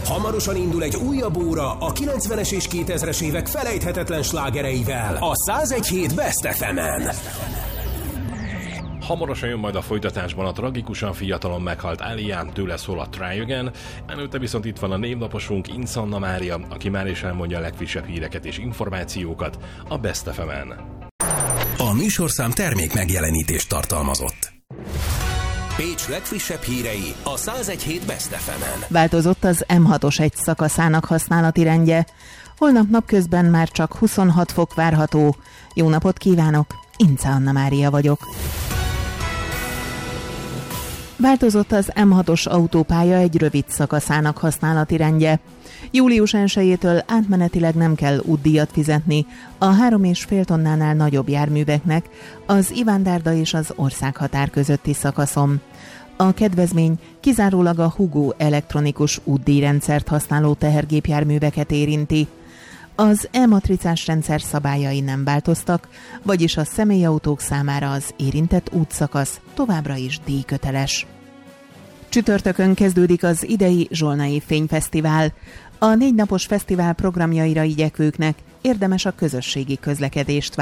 Hamarosan indul egy újabb óra a 90-es és 2000-es évek felejthetetlen slágereivel a 101.7 Best FM-en. Hamarosan jön majd a folytatásban a tragikusan fiatalon meghalt Álián, tőle szól a Try Again. Előtte viszont itt van a névnaposunk, Inc. Anna Mária, aki már is elmondja a legfrissebb híreket és információkat a Best FM-en. A műsorszám termék megjelenítést tartalmazott. Pécs legfrissebb hírei a 101.7 Best FM-en. Változott az M6-os egy szakaszának használati rendje. Holnap napközben már csak 26 fok várható. Jó napot kívánok! Inc. Anna Mária vagyok. Változott az M6-os autópálya egy rövid szakaszának használati rendje. Július 1-től átmenetileg nem kell útdíjat fizetni a 3,5 tonnánál nagyobb járműveknek az Ivándárda és az országhatár közötti szakaszon. A kedvezmény kizárólag a Hugo elektronikus útdíjrendszert használó tehergépjárműveket érinti. Az e-matricás rendszer szabályai nem változtak, vagyis a személyautók számára az érintett útszakasz továbbra is díjköteles. Csütörtökön kezdődik az idei Zsolnai Fényfesztivál. A 4 napos fesztivál programjaira igyekvőknek érdemes a közösségi közlekedést